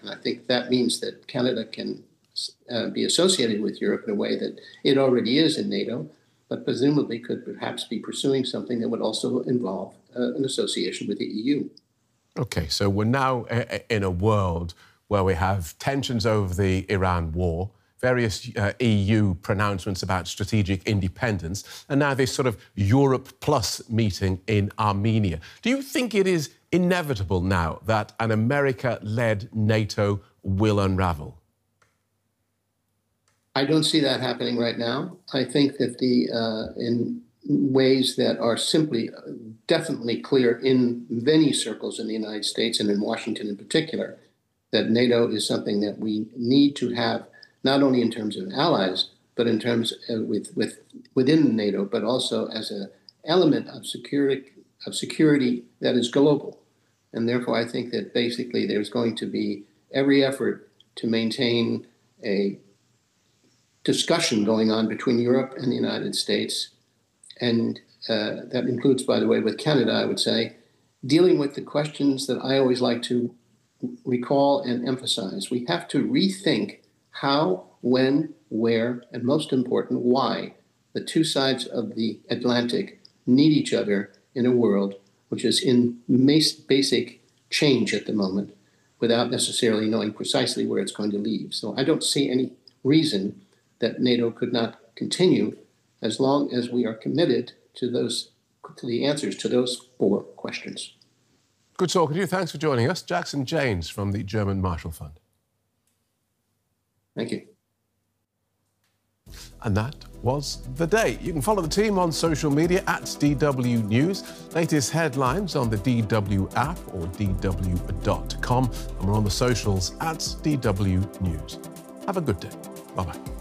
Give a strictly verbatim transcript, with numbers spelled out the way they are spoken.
And I think that means that Canada can uh, be associated with Europe in a way that it already is in NATO, but presumably could perhaps be pursuing something that would also involve uh, an association with the E U. OK, so we're now in a world where we have tensions over the Iran war, various uh, E U pronouncements about strategic independence, and now this sort of Europe Plus meeting in Armenia. Do you think it is inevitable now that an America-led NATO will unravel? I don't see that happening right now. I think that the uh, in ways that are simply uh, definitely clear in many circles in the United States and in Washington in particular, that NATO is something that we need to have, not only in terms of allies, but in terms of with, with within NATO, but also as an element of security of security that is global. And therefore, I think that basically there's going to be every effort to maintain a discussion going on between Europe and the United States. And uh, that includes, by the way, with Canada, I would say, dealing with the questions that I always like to recall and emphasize. We have to rethink how, when, where, and most important, why the two sides of the Atlantic need each other in a world which is in basic change at the moment without necessarily knowing precisely where it's going to lead. So I don't see any reason that NATO could not continue as long as we are committed to those, to the answers to those four questions. Good talking to you. Thanks for joining us. Jackson James from the German Marshall Fund. Thank you. And that was the day. You can follow the team on social media at D W News. Latest headlines on the D W app or D W dot com. And we're on the socials at D W News. Have a good day. Bye-bye.